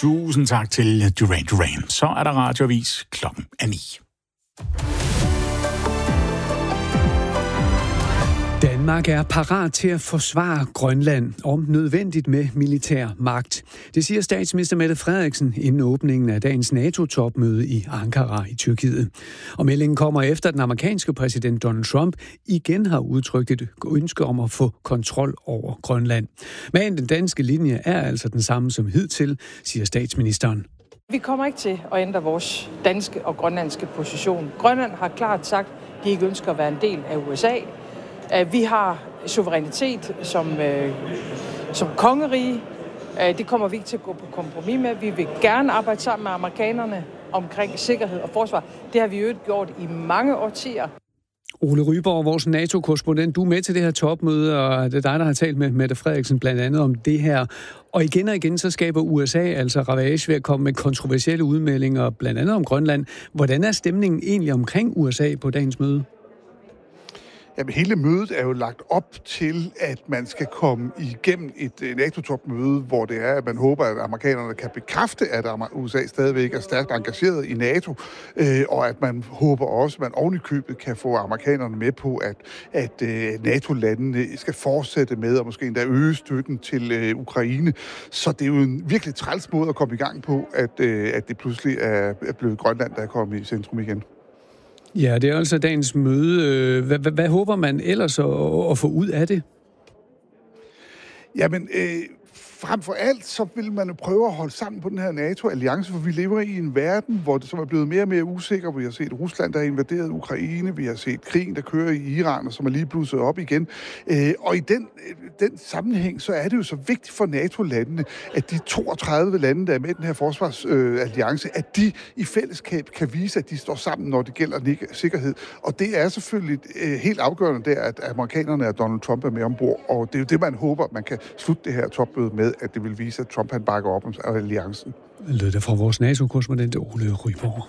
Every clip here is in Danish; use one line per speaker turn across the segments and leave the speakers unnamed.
Tusind tak til Duran Duran. Så er der radioavis klokken 9.
Danmark er parat til at forsvare Grønland, om nødvendigt med militær magt. Det siger statsminister Mette Frederiksen inden åbningen af dagens NATO-topmøde i Ankara i Tyrkiet. Og meldingen kommer efter, at den amerikanske præsident Donald Trump igen har udtrykt et ønske om at få kontrol over Grønland. Men den danske linje er altså den samme som hidtil, siger statsministeren.
Vi kommer ikke til at ændre vores danske og grønlandske position. Grønland har klart sagt, at de ikke ønsker at være en del af USA. Vi har suverænitet som kongerige. Det kommer vi ikke til at gå på kompromis med. Vi vil gerne arbejde sammen med amerikanerne omkring sikkerhed og forsvar. Det har vi jo gjort i mange årtier.
Ole Ryborg, vores NATO-korrespondent, du er med til det her topmøde, og det er dig, der har talt med Mette Frederiksen blandt andet om det her. Og igen så skaber USA altså ravage ved at komme med kontroversielle udmeldinger, blandt andet om Grønland. Hvordan er stemningen egentlig omkring USA på dagens møde?
Jamen, hele mødet er jo lagt op til, at man skal komme igennem et NATO-topmøde, hvor det er, at man håber, at amerikanerne kan bekræfte, at USA stadigvæk er stærkt engageret i NATO, og at man håber også, at man ovenikøbet kan få amerikanerne med på, at NATO-landene skal fortsætte med, og måske endda øge støtten til Ukraine. Så det er jo en virkelig træls måde at komme i gang på, at det pludselig er blevet Grønland, der er kommet i centrum igen.
Ja, det er altså dagens møde. Hvad håber man ellers at få ud af det?
Jamen, frem for alt, så vil man jo prøve at holde sammen på den her NATO-alliance, for vi lever i en verden, hvor det som er blevet mere og mere usikker. Vi har set Rusland, der har invaderet Ukraine. Vi har set krigen, der kører i Iran, og som er lige blusset op igen. Og i den sammenhæng, så er det jo så vigtigt for NATO-landene, at de 32 lande, der er med i den her forsvarsalliance, at de i fællesskab kan vise, at de står sammen, når det gælder sikkerhed. Og det er selvfølgelig helt afgørende der, at amerikanerne og Donald Trump er med ombord. Og det er jo det, man håber, at man kan slutte det her topmøde med, at det vil vise, at Trump han bakker op om alliancen.
Lød det fra vores NATO-korrespondent Ole Ryborg.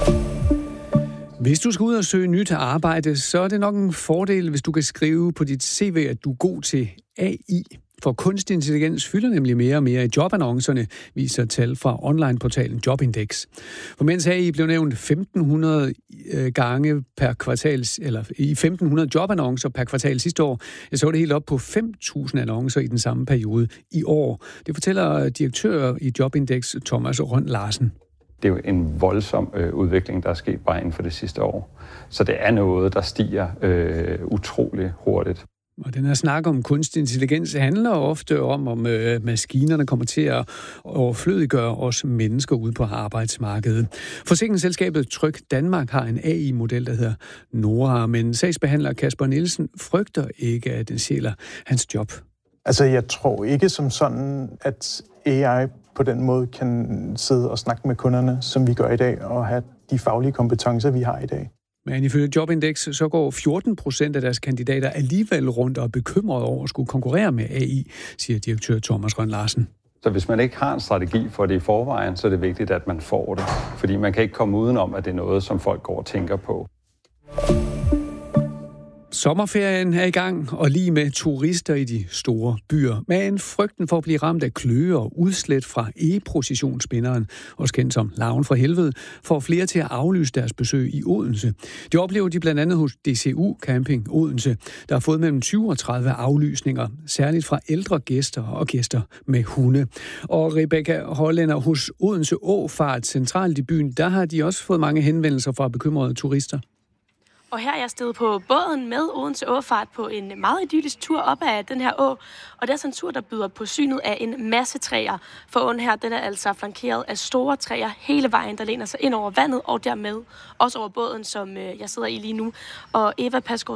Hvis du skal ud og søge nyt arbejde, så er det nok en fordel, hvis du kan skrive på dit CV, at du er god til AI. For kunstig intelligens fylder nemlig mere og mere i jobannoncerne, viser tal fra onlineportalen Jobindex. For mens AI blev nævnt 1.500 gange per kvartal, eller i 1.500 jobannoncer per kvartal sidste år, så var det helt op på 5.000 annoncer i den samme periode i år. Det fortæller direktør i Jobindex, Thomas Rønn Larsen.
Det er jo en voldsom udvikling, der er sket bare inden for det sidste år. Så det er noget, der stiger utrolig hurtigt.
Og den her snak om kunstig intelligens handler ofte om maskinerne kommer til at overflødiggøre os mennesker ude på arbejdsmarkedet. Forsikringsselskabet Tryg Danmark har en AI-model, der hedder Nora, men sagsbehandler Kasper Nielsen frygter ikke, at den stjæler hans job.
Altså, jeg tror ikke som sådan, at AI på den måde kan sidde og snakke med kunderne, som vi gør i dag, og have de faglige kompetencer, vi har i dag.
Men ifølge Jobindex, så går 14% af deres kandidater alligevel rundt og er bekymrede over at skulle konkurrere med AI, siger direktør Thomas Rønn Larsen.
Så hvis man ikke har en strategi for det i forvejen, så er det vigtigt, at man får det. Fordi man kan ikke komme udenom, at det er noget, som folk går og tænker på.
Sommerferien er i gang, og lige med turister i de store byer. Men frygten for at blive ramt af kløe og udslæt fra e-processionsspinderen, også kendt som Larven fra Helvede, får flere til at aflyse deres besøg i Odense. Det oplever de blandt andet hos DCU Camping Odense, der har fået mellem 20 og 30 aflysninger, særligt fra ældre gæster og gæster med hunde. Og Rebecca Hollænder hos Odense Åfart, centralt i byen, der har de også fået mange henvendelser fra bekymrede turister.
Og her er jeg steget på båden med Odense Åfart på en meget idyllisk tur op ad den her å. Og det er sådan en tur, der byder på synet af en masse træer. For åen her, den er altså flankeret af store træer hele vejen, der læner sig ind over vandet og dermed også over båden, som jeg sidder i lige nu. Og Eva Pasgaard